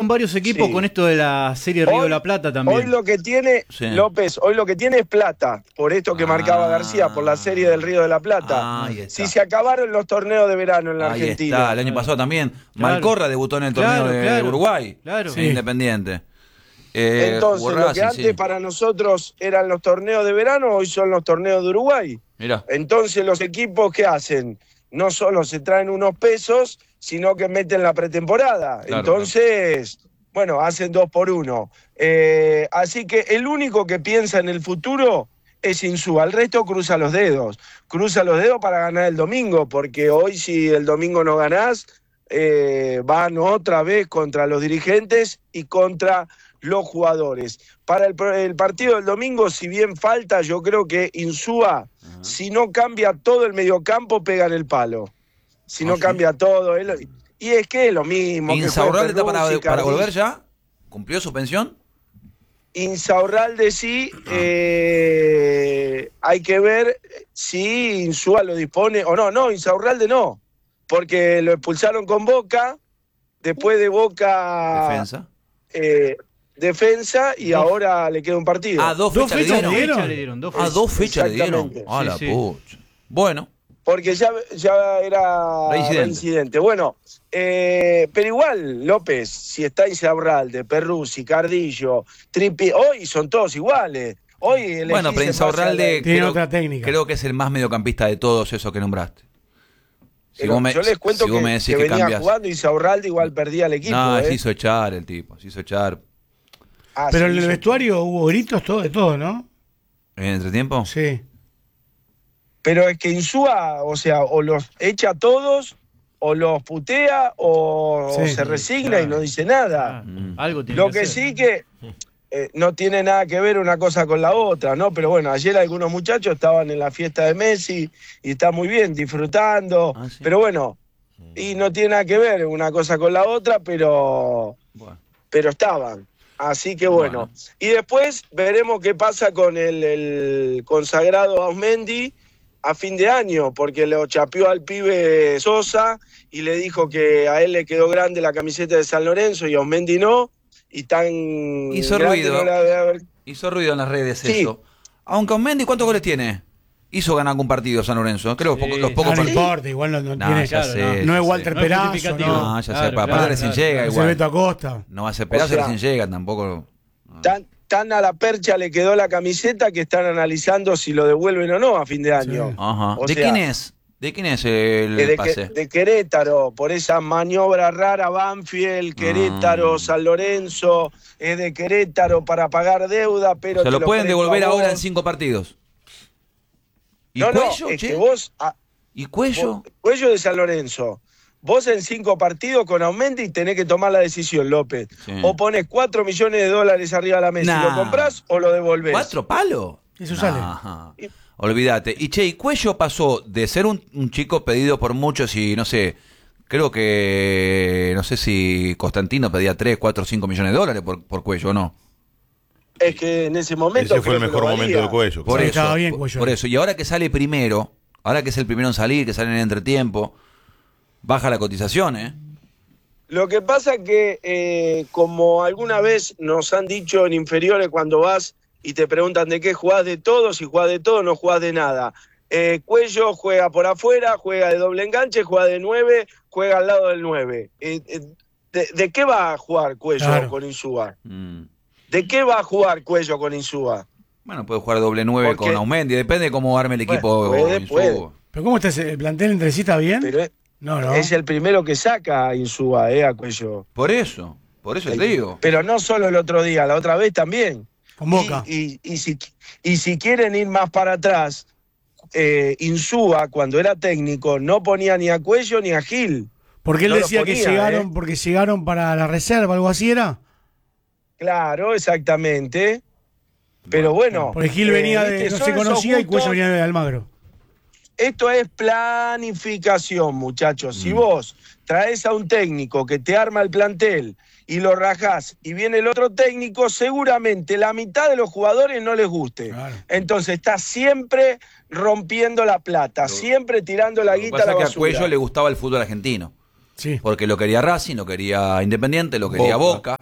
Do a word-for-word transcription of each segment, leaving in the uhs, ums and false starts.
con varios equipos Sí. con esto de la Serie Río Hoy- de la Plata también. Hoy lo que tiene, Sí. López, hoy lo que tiene es plata, por esto que Ah. marcaba García, por la Serie del Río de la Plata. Ah, ahí está. Si se acabaron los torneos de verano en la Ahí Argentina. está, el año pasado también. Claro. Malcorra debutó en el torneo Claro, de claro. Uruguay. Claro. en Sí. Independiente. Eh, Entonces, jugó lo que Racing, antes sí. para nosotros eran los torneos de verano, hoy son los torneos de Uruguay. Mirá. Entonces, los equipos, ¿qué hacen? No solo se traen unos pesos, sino que meten la pretemporada. Claro, Entonces, bueno, hacen dos por uno. Eh, así que el único que piensa en el futuro es Insúa. El resto cruza los dedos. Cruza los dedos para ganar el domingo, porque hoy si el domingo no ganás, eh, van otra vez contra los dirigentes y contra los jugadores. Para el, el partido del domingo, si bien falta, yo creo que Insúa, uh-huh. si no cambia todo el mediocampo, pega en el palo. Si no ¿Ah, sí? cambia todo. Él, y es que es lo mismo. ¿Insaurralde está para, para volver ya? ¿Cumplió su pensión? Insaurralde sí, eh, hay que ver si Insúa lo dispone o no. No, Insaurralde no, porque lo expulsaron con Boca, después de Boca... Defensa. Eh, defensa y dos. Ahora le queda un partido. Ah, dos fechas, ¿Dos fechas le dieron? Le dieron dos fechas. Ah, dos fechas le dieron. Ah, sí, la sí. pucha. Bueno. Porque ya, ya era reincidente. incidente. Bueno, eh, pero igual, López, si está Insaurralde, Perruzzi, Cardillo, Tripi, hoy son todos iguales. Hoy bueno, pero Insaurralde tiene creo, otra técnica. Creo que es el más mediocampista de todos esos que nombraste. Si Pero vos me, yo les cuento si vos que, me decís que que venía cambias... jugando Insaurralde igual perdía el equipo. No, eh. se hizo echar el tipo, se hizo echar. Ah, pero en el vestuario hubo gritos, todo de todo, ¿no? ¿En el entretiempo? Sí. Pero es que Insúa, o sea, o los echa a todos, o los putea, o, sí, o se resigna claro. y no dice nada. Mm. Algo tiene Lo que que hacer. sí que eh, no tiene nada que ver una cosa con la otra, ¿no? Pero bueno, ayer algunos muchachos estaban en la fiesta de Messi y está muy bien, disfrutando. Ah, ¿sí? Pero bueno, y no tiene nada que ver una cosa con la otra, pero, Bueno. pero estaban. Así que bueno. Bueno. Y después veremos qué pasa con el, el consagrado Ausmendi a fin de año, porque lo chapeó al pibe Sosa y le dijo que a él le quedó grande la camiseta de San Lorenzo y a Ausmendi no, y tan Hizo grande ruido. no la debe haber... Hizo ruido en las redes Sí. eso. Aunque Mendy, ¿cuántos goles tiene? Hizo ganar algún partido San Lorenzo. Creo que Sí. pocos, los Ah, pocos no partidos. importa, igual no, no No, tiene... ya claro, sé, no. No ya es sé. Walter No es Perazo, justificativo. no. No, ya sé, Claro, para claro, aparte recién claro, llega No es igual. Beto Acosta. No va a ser Perazo, O sea, recién llega tampoco. No. Tan, tan a la percha le quedó la camiseta que están analizando si lo devuelven o no a fin de año. Sí. Ajá. O ¿De sea, quién es? ¿De quién es el Eh, de, pase? que- de Querétaro, por esa maniobra rara, Banfield, Querétaro, Ah. San Lorenzo, es de Querétaro para pagar deuda, pero Se te lo pueden presto devolver a vos. ahora en cinco partidos. ¿Y No, no, Cuello, es che? que vos, a- ¿Y Cuello? vos- Cuello de San Lorenzo, vos en cinco partidos con Aumendi tenés que tomar la decisión, López. Sí. O pones cuatro millones de dólares arriba de la mesa y Nah. lo comprás o lo devolvés. ¿Cuatro palos? Eso sale. Ajá. Olvídate. Y che, y Cuello pasó de ser un, un chico pedido por muchos y no sé, creo que, no sé si Constantino pedía tres, cuatro, cinco millones de dólares por, por Cuello o no. Es que en ese momento... Ese fue el creo que mejor lo momento valía. de Cuello. Por Sí, eso, estaba bien por, Cuello. por eso. Y ahora que sale primero, ahora que es el primero en salir, que sale en el entretiempo, baja la cotización, ¿eh? Lo que pasa que, eh, como alguna vez nos han dicho en inferiores cuando vas y te preguntan de qué jugás de todo, si jugás de todo no jugás de nada. Eh, Cuello juega por afuera, juega de doble enganche, juega de nueve, juega al lado del nueve. Eh, eh, de, de qué va a jugar Cuello Claro. con Insúa? Mm. ¿De qué va a jugar Cuello con Insúa? Bueno, puede jugar doble nueve Porque- con Aumendi, depende de cómo arme el equipo. Bueno, puede, Insúa. puede. ¿Pero cómo está ese- el plantel entre sí? ¿Está bien? Pero es, No, no. es el primero que saca a Insúa, eh, a Cuello. Por eso, por eso te digo. Pero no solo el otro día, la otra vez también. Con Boca. Y, y, y si, y si quieren ir más para atrás, eh, Insúa, cuando era técnico, no ponía ni a Cuello ni a Gil. Porque él no lo decía que ponía, llegaron, ¿eh? porque llegaron para la reserva, algo así era. Claro, exactamente. Pero bueno. Porque Gil eh, venía de, ¿viste? no Son se esos conocía y gustos. Cuello venía de Almagro. Esto es planificación, muchachos. Si Mm. vos traes a un técnico que te arma el plantel y lo rajás y viene el otro técnico, seguramente la mitad de los jugadores no les guste. Claro. Entonces está siempre rompiendo la plata, siempre tirando la Lo que guita a pasa la es que a basura. Cuello le gustaba el fútbol argentino. Sí. Porque lo quería Racing, lo quería Independiente, lo quería Boca. Boca.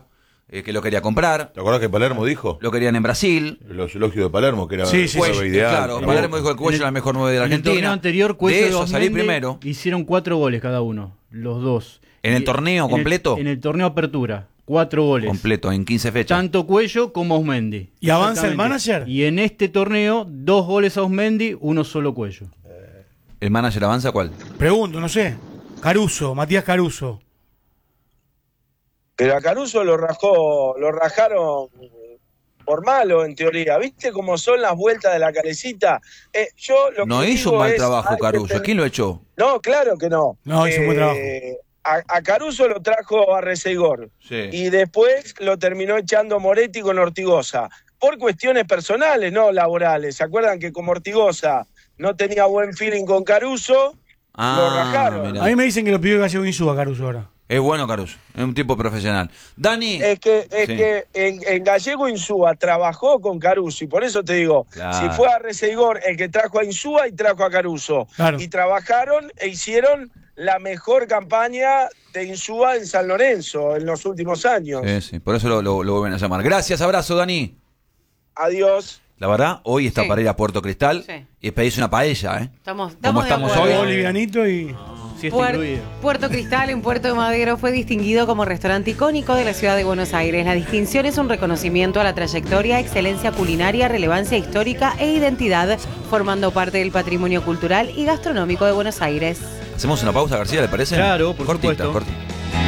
eh, que lo quería comprar. ¿Te acuerdas que Palermo dijo? Lo querían en Brasil. Los elogios de Palermo, que era Sí, sí, el Cuello, ideal. claro, la Palermo Boca. dijo que Cuello era el mejor nueve de la En el Argentina. torneo anterior, Cuello de y eso salí Osmendi primero. hicieron cuatro goles cada uno, los dos. ¿En el Y- torneo en completo? en el torneo Apertura, cuatro goles. Completo, en quince fechas. Tanto Cuello como Osmendi. ¿Y avanza el Exactamente. manager? Y en este torneo, dos goles a Osmendi, uno solo Cuello. ¿El manager avanza cuál? Pregunto, no sé. Caruso, Matías Caruso. Pero a Caruso lo rajó, lo rajaron por malo, en teoría. ¿Viste cómo son las vueltas de la calecita? Eh, yo lo No que hizo digo mal es, trabajo hay que Caruso. tener- ¿Quién lo echó? No, claro que no. No, hizo un buen trabajo. A, a Caruso lo trajo a Reseigor. Sí. Y después lo terminó echando Moretti con Ortigosa. Por cuestiones personales, no laborales. ¿Se acuerdan que como Ortigosa no tenía buen feeling con Caruso? Lo rajaron. mirá. A mí me dicen que lo pidió Gallego Insúa Caruso ahora. Es bueno Caruso, es un tipo profesional. Dani. Es que, es Sí. que en, en Gallego Insúa trabajó con Caruso y por eso te digo, Claro. si fue a Reseigor el que trajo a Insúa y trajo a Caruso. Claro. Y trabajaron e hicieron la mejor campaña de Insúa en San Lorenzo en los últimos años. Sí, sí, por eso lo, lo, lo vuelven a llamar. Gracias, abrazo, Dani. Adiós. La verdad, hoy está Sí. para ir a Puerto Cristal Sí. y pedirse una paella, ¿eh? Estamos, ¿Cómo estamos, de estamos acuerdo. hoy? Todo livianito y... Sí, está Puer- incluido. Puerto Cristal en Puerto de Madero fue distinguido como restaurante icónico de la ciudad de Buenos Aires. La distinción es un reconocimiento a la trayectoria, excelencia culinaria, relevancia histórica e identidad, formando parte del patrimonio cultural y gastronómico de Buenos Aires. ¿Hacemos una pausa, García, le parece? Claro, por cortita, supuesto. cortita.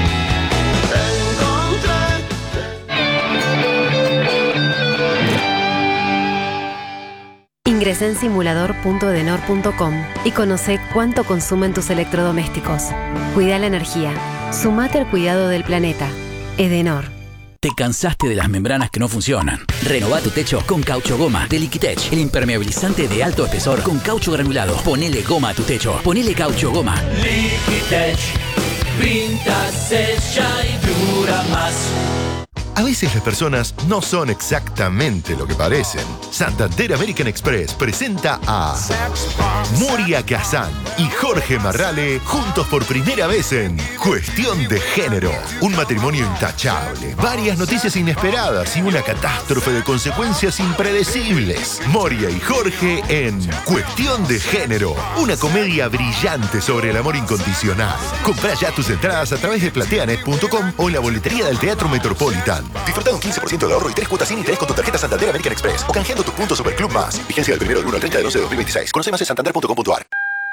Ingresa en simulador punto edenor punto com y conoce cuánto consumen tus electrodomésticos. Cuida la energía. Sumate al cuidado del planeta. Edenor. ¿Te cansaste de las membranas que no funcionan? Renová tu techo con Caucho Goma de Liquitech, el impermeabilizante de alto espesor con caucho granulado. Ponele goma a tu techo. Ponele Caucho Goma. Liquitech, pinta, sella y dura más. A veces las personas no son exactamente lo que parecen. Santander American Express presenta a Moria Kazan y Jorge Marrale juntos por primera vez en Cuestión de Género. Un matrimonio intachable, varias noticias inesperadas y una catástrofe de consecuencias impredecibles. Moria y Jorge en Cuestión de Género. Una comedia brillante sobre el amor incondicional. Comprá ya tus entradas a través de plateanet punto com o en la boletería del Teatro Metropolitan. Disfruta de un quince por ciento de ahorro y tres cuotas sin interés con tu tarjeta Santander American Express o canjeando tus puntos Superclub Más. Vigencia del primero del uno al treinta de doce de dos mil veintiséis. Conoce más en santander punto com punto a r.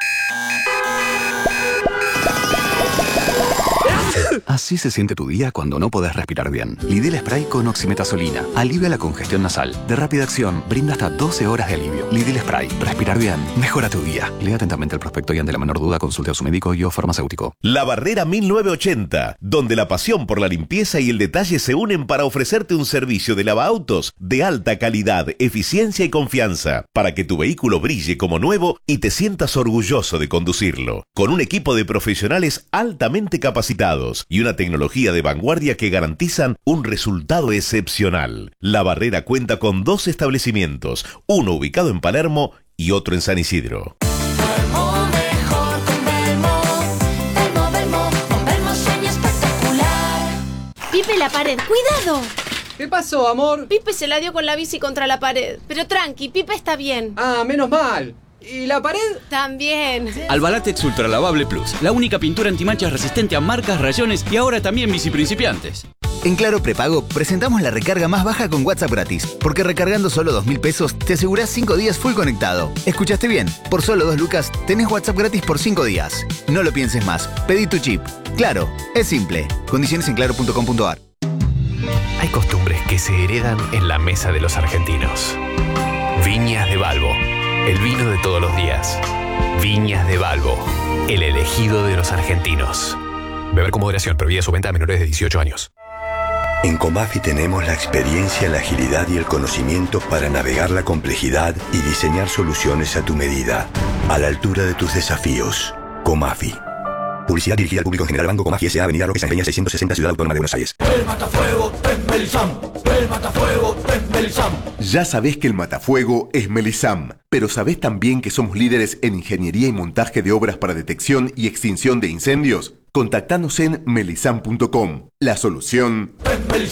Así se siente tu día cuando no podés respirar bien. Lidl Spray con oximetazolina. Alivia la congestión nasal. De rápida acción, brinda hasta doce horas de alivio. Lidl Spray. Respirar bien. Mejora tu día. Lea atentamente el prospecto y ante la menor duda consulte a su médico y o farmacéutico. La Barrera mil novecientos ochenta, donde la pasión por la limpieza y el detalle se unen para ofrecerte un servicio de lavaautos de alta calidad, eficiencia y confianza, para que tu vehículo brille como nuevo y te sientas orgulloso de conducirlo. Con un equipo de profesionales altamente capacitados y una tecnología de vanguardia que garantizan un resultado excepcional. La Barrera cuenta con dos establecimientos, uno ubicado en Palermo y otro en San Isidro. Belmo mejor con Belmo. Belmo, Belmo, con Belmo sueño espectacular. Pipe, la pared, cuidado. ¿Qué pasó, amor? Pipe se la dio con la bici contra la pared. Pero tranqui, Pipe está bien. Ah, menos mal. ¿Y la pared? También. Albalatex Ultra Lavable Plus, la única pintura antimanchas resistente a marcas, rayones y ahora también bici principiantes. En Claro Prepago presentamos la recarga más baja con WhatsApp gratis, porque recargando solo dos mil pesos te asegurás cinco días full conectado. ¿Escuchaste bien? Por solo dos lucas tenés WhatsApp gratis por cinco días. No lo pienses más, pedí tu chip. Claro, es simple. Condiciones en claro punto com punto a r. Hay costumbres que se heredan en la mesa de los argentinos. Viñas de Balbo, el vino de todos los días. Viñas de Balbo, el elegido de los argentinos. Beber con moderación, prohibida su venta a menores de dieciocho años. En Comafi tenemos la experiencia, la agilidad y el conocimiento para navegar la complejidad y diseñar soluciones a tu medida, a la altura de tus desafíos. Comafi. Publicidad dirigida al público en general. Banco Comafi S A. Avenida Roque San Peña seiscientos sesenta, Ciudad Autónoma de Buenos Aires. El matafuego es Melisam. El matafuego es Melisam. Ya sabés que el matafuego es Melisam, pero ¿sabés también que somos líderes en ingeniería y montaje de obras para detección y extinción de incendios? Contactanos en melisam punto com. La solución